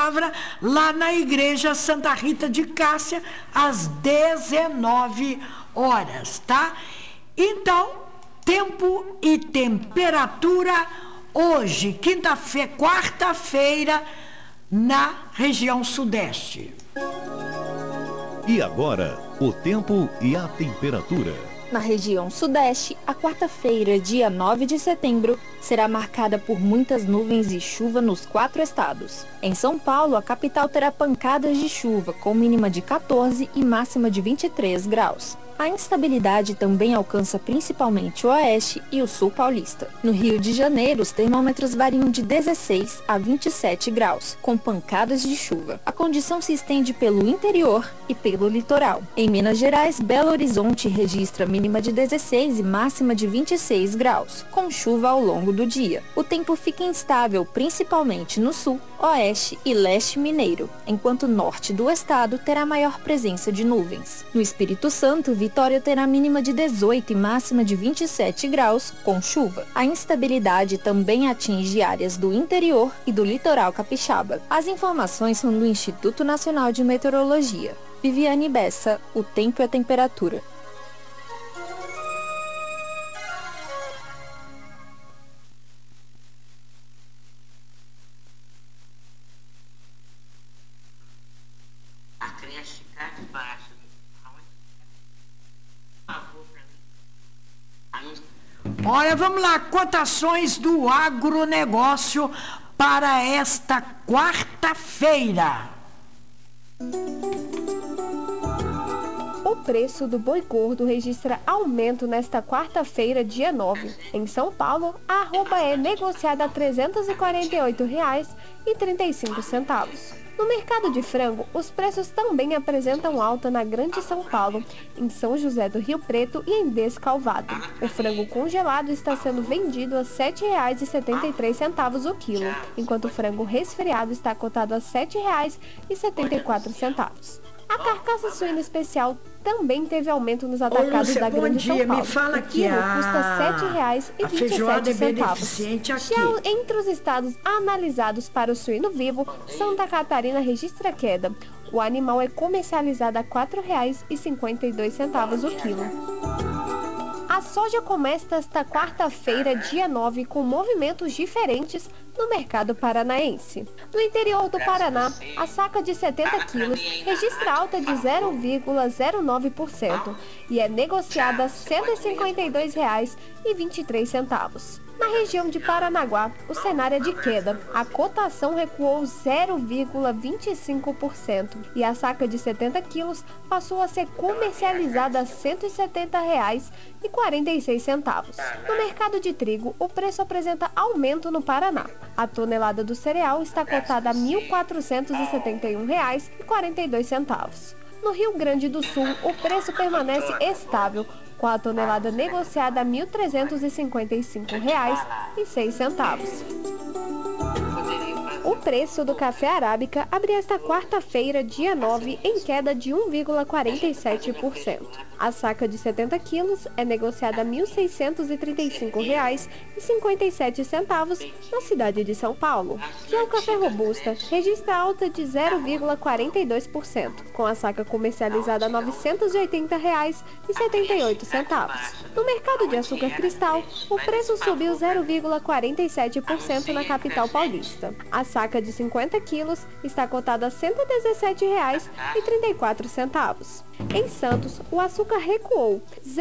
palavra lá na Igreja Santa Rita de Cássia, às 19 horas, tá? Então, tempo e temperatura hoje, quarta-feira, na região sudeste. E agora, o tempo e a temperatura. Na região sudeste, a quarta-feira, dia 9 de setembro, será marcada por muitas nuvens e chuva nos 4 estados. Em São Paulo, a capital terá pancadas de chuva, com mínima de 14 e máxima de 23 graus. A instabilidade também alcança principalmente o oeste e o sul paulista. No Rio de Janeiro, os termômetros variam de 16 a 27 graus, com pancadas de chuva. A condição se estende pelo interior e pelo litoral. Em Minas Gerais, Belo Horizonte registra mínima de 16 e máxima de 26 graus, com chuva ao longo do dia. O tempo fica instável, principalmente no sul, oeste e leste mineiro, enquanto o norte do estado terá maior presença de nuvens. No Espírito Santo, Vitória terá mínima de 18 e máxima de 27 graus, com chuva. A instabilidade também atinge áreas do interior e do litoral capixaba. As informações são do Instituto Nacional de Meteorologia. Viviane Bessa, o tempo e a temperatura. Olha, vamos lá, cotações do agronegócio para esta quarta-feira. O preço do boi gordo registra aumento nesta quarta-feira, dia 9. Em São Paulo, a arroba é negociada a R$ 348,35. No mercado de frango, os preços também apresentam alta na Grande São Paulo, em São José do Rio Preto e em Descalvado. O frango congelado está sendo vendido a R$ 7,73 o quilo, enquanto o frango resfriado está cotado a R$ 7,74. A carcaça suína especial também teve aumento nos atacados da Grande São Paulo. Me fala o quilo custa R$ 7,27. A feijoada é beneficente aqui. Já entre os estados analisados para o suíno vivo, Santa Catarina registra queda. O animal é comercializado a R$ 4,52 o quilo. A soja começa esta quarta-feira, dia 9, com movimentos diferentes no mercado paranaense. No interior do Paraná, a saca de 70 quilos registra alta de 0,09% e é negociada a R$ 152,23. Na região de Paranaguá, o cenário é de queda. A cotação recuou 0,25% e a saca de 70 quilos passou a ser comercializada a R$ 170,46. No mercado de trigo, o preço apresenta aumento no Paraná. A tonelada do cereal está cotada a R$ 1.471,42. No Rio Grande do Sul, o preço permanece estável, com a tonelada negociada a R$ 1.355,06. O preço do café arábica abre esta quarta-feira, dia 9, em queda de 1,47%. A saca de 70 quilos é negociada a R$ 1.635,57 na cidade de São Paulo. Já o café robusta registra alta de 0,42%, com a saca comercializada a R$ 980,78. No mercado de açúcar cristal, o preço subiu 0,47% na capital paulista. A saca de 50 quilos está cotada a R$ 117,34. Em Santos, o açúcar recuou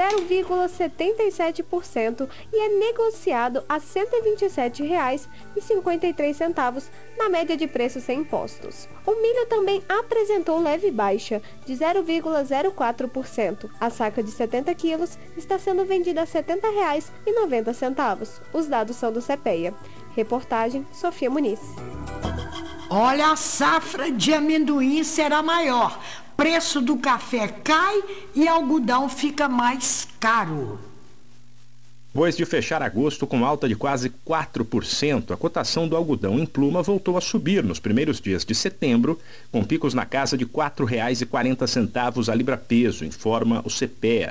0,77% e é negociado a R$ 127,53 na média de preços sem impostos. O milho também apresentou leve baixa de 0,04%. A saca de 70 quilos está sendo vendida a R$ 70,90. Os dados são do CPEA. Reportagem Sofia Muniz. Olha, a safra de amendoim será maior. Preço do café cai e algodão fica mais caro. Depois de fechar agosto com alta de quase 4%, a cotação do algodão em pluma voltou a subir nos primeiros dias de setembro, com picos na casa de R$ 4,40 a libra-peso, informa o CPEA.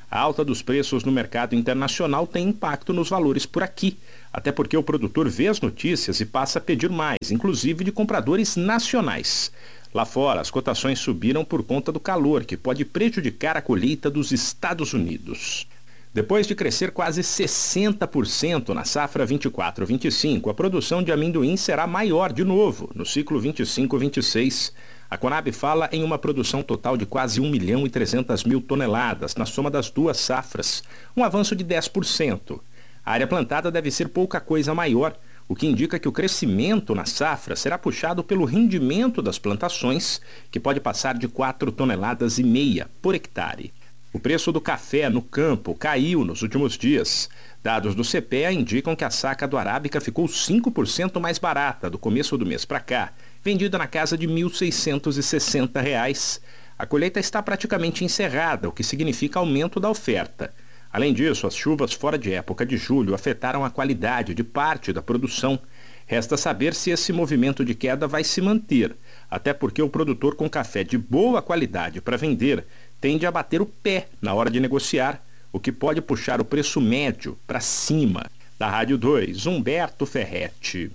A alta dos preços no mercado internacional tem impacto nos valores por aqui, até porque o produtor vê as notícias e passa a pedir mais, inclusive de compradores nacionais. Lá fora, as cotações subiram por conta do calor, que pode prejudicar a colheita dos Estados Unidos. Depois de crescer quase 60% na safra 24-25, a produção de amendoim será maior de novo no ciclo 25-26. A Conab fala em uma produção total de quase 1.300.000 toneladas na soma das duas safras, um avanço de 10%. A área plantada deve ser pouca coisa maior, o que indica que o crescimento na safra será puxado pelo rendimento das plantações, que pode passar de 4,5 toneladas por hectare. O preço do café no campo caiu nos últimos dias. Dados do CPEA indicam que a saca do Arábica ficou 5% mais barata do começo do mês para cá, vendida na casa de R$ 1.660. A colheita está praticamente encerrada, o que significa aumento da oferta. Além disso, as chuvas fora de época de julho afetaram a qualidade de parte da produção. Resta saber se esse movimento de queda vai se manter, até porque o produtor com café de boa qualidade para vender tende a bater o pé na hora de negociar, o que pode puxar o preço médio para cima. Da Rádio 2, Humberto Ferretti.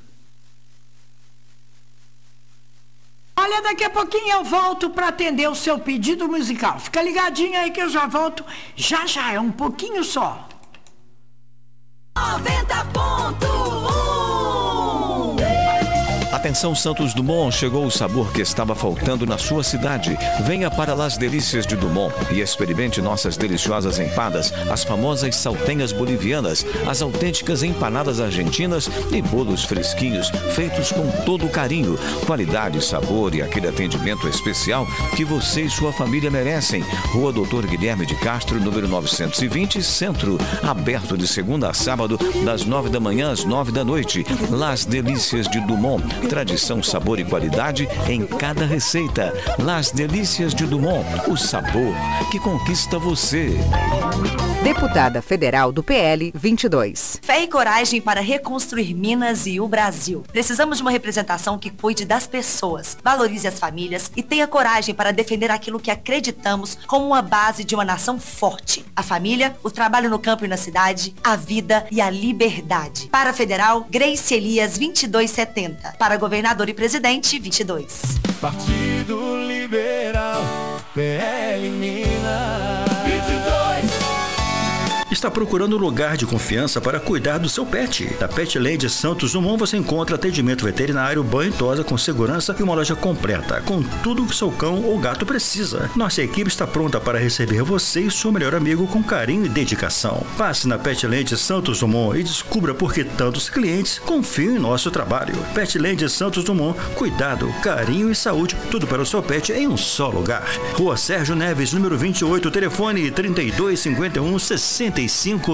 Olha, daqui a pouquinho eu volto para atender o seu pedido musical. Fica ligadinho aí que eu já volto. Já, é um pouquinho só. 90.1. Atenção Santos Dumont, chegou o sabor que estava faltando na sua cidade. Venha para Las Delícias de Dumont e experimente nossas deliciosas empadas, as famosas saltenhas bolivianas, as autênticas empanadas argentinas e bolos fresquinhos, feitos com todo carinho, qualidade, sabor e aquele atendimento especial que você e sua família merecem. Rua Doutor Guilherme de Castro, número 920, Centro, aberto de segunda a sábado, das 9 da manhã às 9 da noite. Las Delícias de Dumont. Tradição, sabor e qualidade em cada receita. Las Delícias de Dumont, o sabor que conquista você. Deputada Federal do PL 22. Fé e coragem para reconstruir Minas e o Brasil. Precisamos de uma representação que cuide das pessoas, valorize as famílias e tenha coragem para defender aquilo que acreditamos como uma base de uma nação forte. A família, o trabalho no campo e na cidade, a vida e a liberdade. Para a Federal, Grace Elias 2270. Para governador e presidente, 22. Partido Liberal, PL Minas. 22. Está procurando um lugar de confiança para cuidar do seu pet? Na Petland Santos Dumont você encontra atendimento veterinário, banho e tosa com segurança e uma loja completa, com tudo que seu cão ou gato precisa. Nossa equipe está pronta para receber você e seu melhor amigo com carinho e dedicação. Passe na Petland Santos Dumont e descubra por que tantos clientes confiam em nosso trabalho. Petland Santos Dumont, cuidado, carinho e saúde, tudo para o seu pet em um só lugar. Rua Sérgio Neves, número 28, telefone 3251-6500.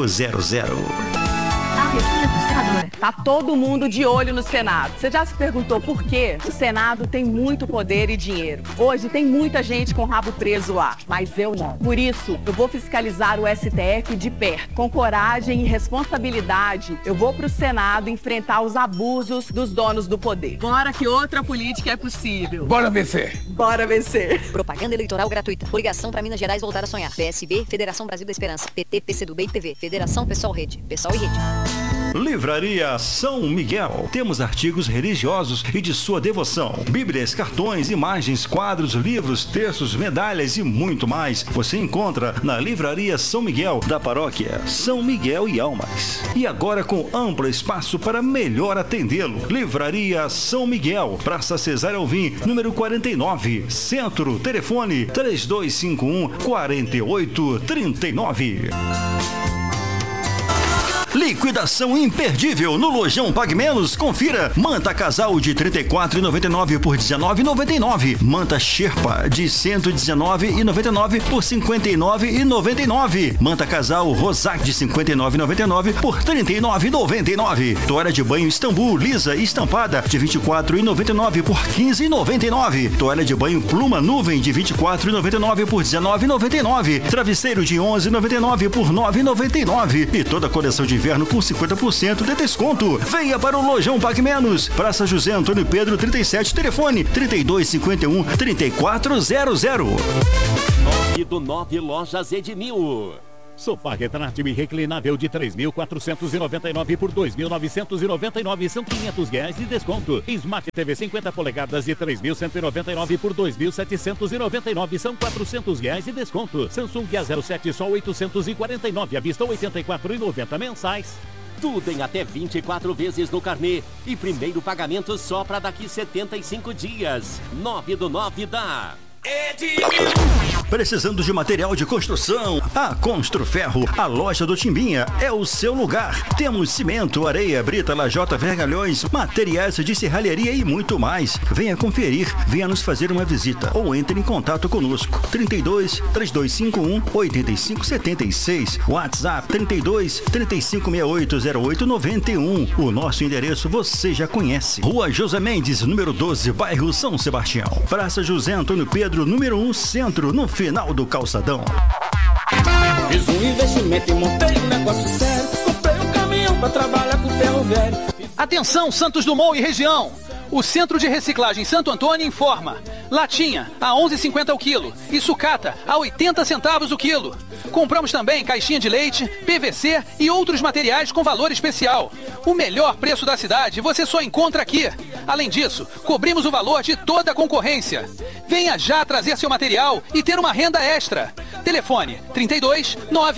Tá todo mundo de olho no Senado. Você já se perguntou por quê? O Senado tem muito poder e dinheiro. Hoje tem muita gente com o rabo preso lá, mas eu não. Por isso, eu vou fiscalizar o STF de perto. Com coragem e responsabilidade, eu vou pro Senado enfrentar os abusos dos donos do poder. Bora que outra política é possível. Bora vencer. Bora vencer. Propaganda eleitoral gratuita. Coligação para Minas Gerais voltar a sonhar. PSB, Federação Brasil da Esperança. PT, PCdoB e TV. Federação Pessoal Rede. Pessoal e Rede. Livraria São Miguel. Temos artigos religiosos e de sua devoção. Bíblias, cartões, imagens, quadros, livros, textos, medalhas e muito mais. Você encontra na Livraria São Miguel, da paróquia São Miguel e Almas. E agora com amplo espaço para melhor atendê-lo. Livraria São Miguel, Praça Cesário Alvim, número 49, Centro, telefone 3251-4839. Liquidação imperdível no Lojão Pague Menos. Confira. Manta casal de R$ 34,99 por R$ 19,99. Manta Sherpa de R$ 119,99 por R$ 59,99. Manta casal Rosac de R$ 59,99 por R$ 39,99. Toalha de banho Istambul lisa e estampada de R$ 24,99 por R$ 15,99. Toalha de banho Pluma Nuvem de R$ 24,99 por R$ 19,99. Travesseiro de R$ 11,99 por R$ 9,99. E toda a coleção de inverno com 50% de desconto. Venha para o Lojão Pague Menos. Praça José Antônio Pedro 37, telefone 3251-3400. Do 9 Lojas Edmil. Sofá retrátil e reclinável de 3.499 por 2.999, são R$500 de desconto. Smart TV 50 polegadas de 3.199 por 2.799, são R$400 de desconto. Samsung A07 só 849 à vista, 84,90 mensais. Tudo em até 24 vezes no carnê. E primeiro pagamento só para daqui 75 dias. 9 do 9 dá. Precisando de material de construção? A Construferro, a loja do Timbinha, é o seu lugar. Temos cimento, areia, brita, lajota, vergalhões, materiais de serralheria e muito mais. Venha conferir, venha nos fazer uma visita ou entre em contato conosco. 32 3251 8576, WhatsApp 32 3568 0891. O nosso endereço você já conhece. Rua José Mendes, número 12, bairro São Sebastião. Praça José Antônio Pedro, número 1, centro, no final do calçadão. Fiz um investimento e montei um negócio sério. Comprei um caminhão pra trabalhar com ferro velho. Atenção, Santos Dumont e região. O Centro de Reciclagem Santo Antônio informa: latinha a 11,50 o quilo e sucata a 80 centavos o quilo. Compramos também caixinha de leite, PVC e outros materiais com valor especial. O melhor preço da cidade você só encontra aqui. Além disso, cobrimos o valor de toda a concorrência. Venha já trazer seu material e ter uma renda extra. Telefone 32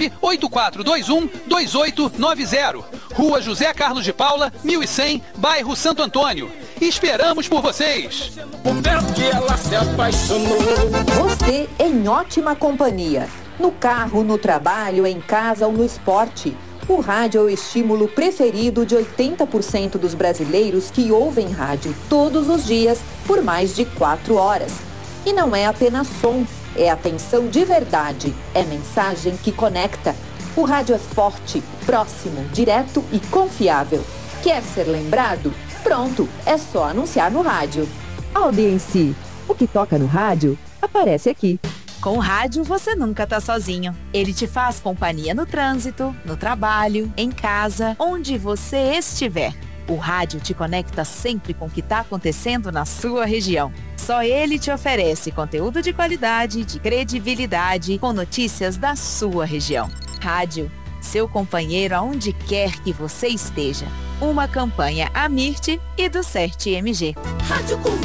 98421 2890. Rua José Carlos de Paula, 1100, bairro Santo Antônio. Esperamos por vocês. Que ela se apaixonou. Você em ótima companhia. No carro, no trabalho, em casa ou no esporte. O rádio é o estímulo preferido de 80% dos brasileiros que ouvem rádio todos os dias por mais de 4 horas. E não é apenas som, é atenção de verdade, é mensagem que conecta. O rádio é forte, próximo, direto e confiável. Quer ser lembrado? Pronto, é só anunciar no rádio. Audiência. O que toca no rádio, aparece aqui. Com o rádio, você nunca tá sozinho. Ele te faz companhia no trânsito, no trabalho, em casa, onde você estiver. O rádio te conecta sempre com o que está acontecendo na sua região. Só ele te oferece conteúdo de qualidade, de credibilidade, com notícias da sua região. Rádio, seu companheiro aonde quer que você esteja. Uma campanha Amirte e do CERT-MG. Rádio